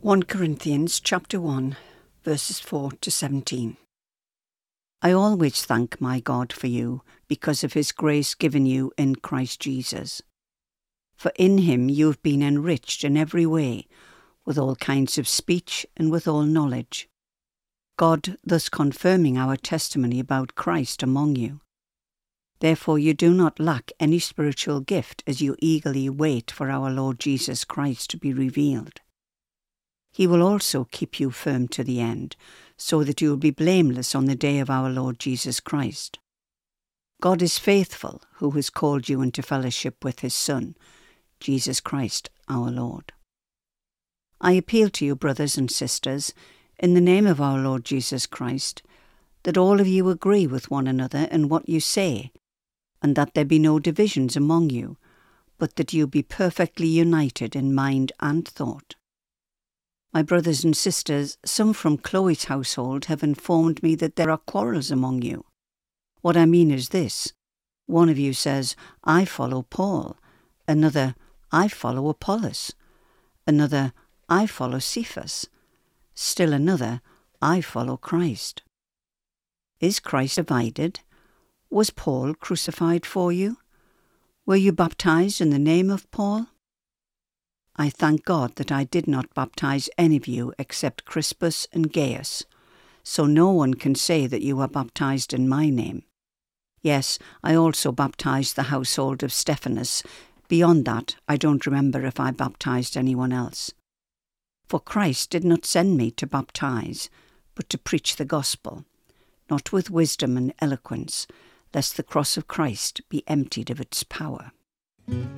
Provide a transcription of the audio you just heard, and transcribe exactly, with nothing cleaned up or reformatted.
First Corinthians chapter one, verses four to seventeen. I always thank my God for you because of his grace given you in Christ Jesus. For in him you have been enriched in every way, with all kinds of speech and with all knowledge, God thus confirming our testimony about Christ among you. Therefore you do not lack any spiritual gift as you eagerly wait for our Lord Jesus Christ to be revealed. He will also keep you firm to the end, so that you will be blameless on the day of our Lord Jesus Christ. God is faithful, who has called you into fellowship with his Son, Jesus Christ our Lord. I appeal to you, brothers and sisters, in the name of our Lord Jesus Christ, that all of you agree with one another in what you say, and that there be no divisions among you, but that you be perfectly united in mind and thought. My brothers and sisters, some from Chloe's household have informed me that there are quarrels among you. What I mean is this: one of you says, I follow Paul; another, I follow Apollos; another, I follow Cephas; still another, I follow Christ. Is Christ divided? Was Paul crucified for you? Were you baptized in the name of Paul? I thank God that I did not baptize any of you except Crispus and Gaius, so no one can say that you were baptized in my name. Yes, I also baptized the household of Stephanas. Beyond that, I don't remember if I baptized anyone else. For Christ did not send me to baptize, but to preach the gospel, not with wisdom and eloquence, lest the cross of Christ be emptied of its power.